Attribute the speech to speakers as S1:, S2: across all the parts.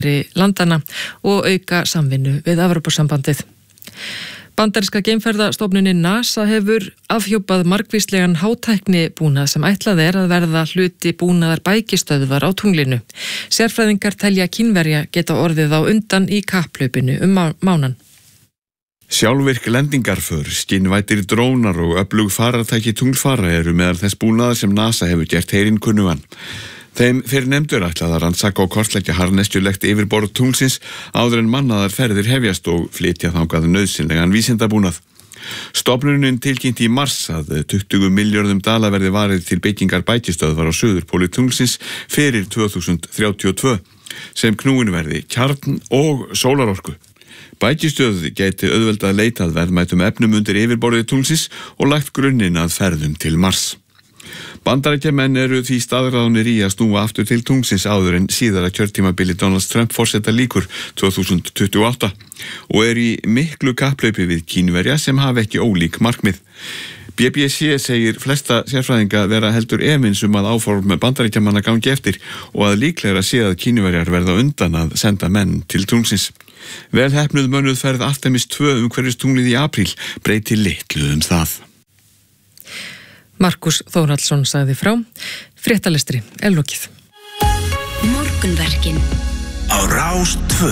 S1: landana og auka samvinnu við Evrópusambandið. Bandaríska geimferðastofnunin NASA hefur afhjúpað margvíslegan hátæknibúnað sem ætlað að verða hluti búnaðar bækistöðvar á tunglinu. Sérfræðingar telja Kínverja geta orðið á undan í kapphlaupinu mánan.
S2: Sjálfvirk lendingarför, skynvætir drónar og öflug farartæki tunglfara eru meðal þess búnaðar sem NASA hefur gert heyrinn kunnugan. Þeim fyrir nefndur ætlað að rannsaka og kortleggja harðneskjulegt yfirborð tunglsins áður en mannaðar ferðir hefjast og flytja þangað nauðsynlegan vísindabúnað. Stofnunin tilkynnti í mars að 20 milljörðum dala verði varið til byggingar bækistöðvar á suðurpóli tunglsins fyrir 2032 sem knúin verði kjarn og sólarorku. Bækistöð gæti auðveldað leitað verðmætum efnum undir yfirborðið tunglsins og lagt grunninn að ferðum til Mars. Bandaríkjamenn eru því staðráðnir í að snúa aftur til tunglsins áður en síðara kjörtímabili Donald Trump forseta lýkur 2028 og í miklu kapphlaupi við Kínverja sem hafa ekki ólík markmið. BBC segir flesta sérfræðinga vera heldur efins að áform með Bandaríkjamanna gangi eftir og að líklegra sé að Kínverjar verða undan að senda menn til tunglsins. Vel heppnuð mönnuð ferð Artemis 2 umhverfis tunglið í apríl breyti litlu það.
S1: Markus Þórhallsson sagði frá. Fréttalestri lokið.
S3: Morgunverkin
S4: á Rás 2.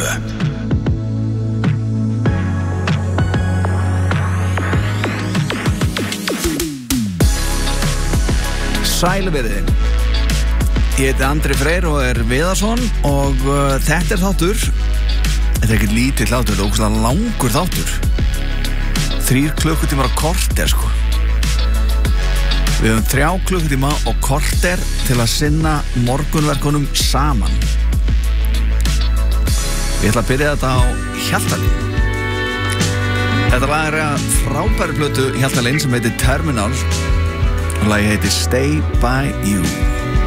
S5: Sæluveriði. Ég heiti Andri Freyr og Viðarsson og þetta þáttur. Þetta ekkert lítill þáttur, þetta ógeðslega langur þáttur. 3 klukkutímar á korter sko. Við höfum 3 klukkutíma og korter til að sinna morgunverkunum saman. Ég ætla að byrja þetta á Hjaltalín. Þetta lag að frábæri plötu Hjaltalín sem heitir Terminal og lagið heitir Stay By You.